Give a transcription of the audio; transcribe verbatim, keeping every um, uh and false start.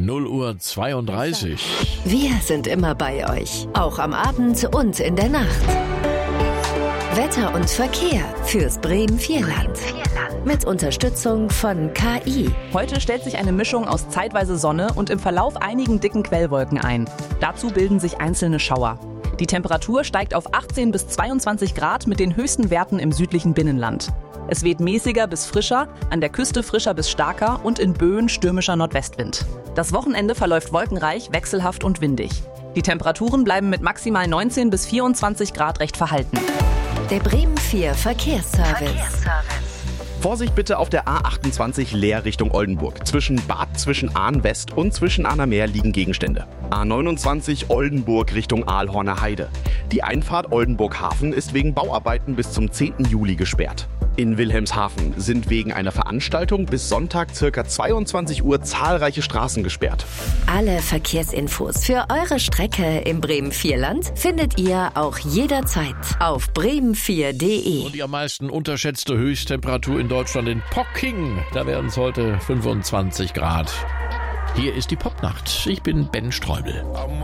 null Uhr zweiunddreißig. Wir sind immer bei euch, auch am Abend und in der Nacht. Wetter und Verkehr fürs Bremen-Vierland. Mit Unterstützung von K I. Heute stellt sich eine Mischung aus zeitweise Sonne und im Verlauf einigen dicken Quellwolken ein. Dazu bilden sich einzelne Schauer. Die Temperatur steigt auf achtzehn bis zweiundzwanzig Grad mit den höchsten Werten im südlichen Binnenland. Es weht mäßiger bis frischer, an der Küste frischer bis starker und in Böen stürmischer Nordwestwind. Das Wochenende verläuft wolkenreich, wechselhaft und windig. Die Temperaturen bleiben mit maximal neunzehn bis vierundzwanzig Grad recht verhalten. Der Bremen vier Verkehrsservice. Verkehrsservice. Vorsicht bitte auf der A achtundzwanzig Leer Richtung Oldenburg. Zwischen Bad Zwischenahn West und Zwischenahner Meer liegen Gegenstände. A neunundzwanzig Oldenburg Richtung Aalhorner Heide. Die Einfahrt Oldenburg Hafen ist wegen Bauarbeiten bis zum zehnten Juli gesperrt. In Wilhelmshaven sind wegen einer Veranstaltung bis Sonntag ca. zweiundzwanzig Uhr zahlreiche Straßen gesperrt. Alle Verkehrsinfos für eure Strecke im Bremen-Vierland findet ihr auch jederzeit auf bremen vier punkt de. Und die am meisten unterschätzte Höchsttemperatur in Deutschland in Pocking. Da werden es heute fünfundzwanzig Grad. Hier ist die Popnacht. Ich bin Ben Streubel.